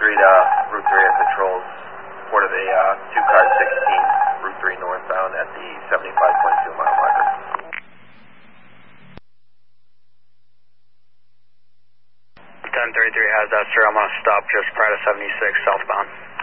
to Route 3 at Patrols. Reported a 2-car 16, Route 3 northbound at the 75.2 mile marker. Ten 33 has that, sir. I'm going to stop just prior to 76 southbound.